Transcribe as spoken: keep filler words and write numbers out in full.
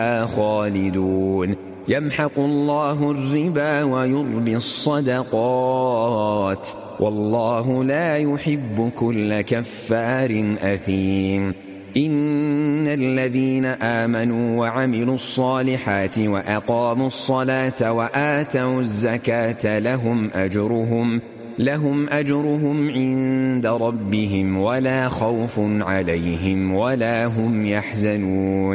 خالدون يمحق الله الربا ويربي الصدقات والله لا يحب كل كفار أثيم إن الذين آمنوا وعملوا الصالحات وأقاموا الصلاة وآتوا الزكاة لهم أجرهم لهم أجرهم عند ربهم ولا خوف عليهم ولا هم يحزنون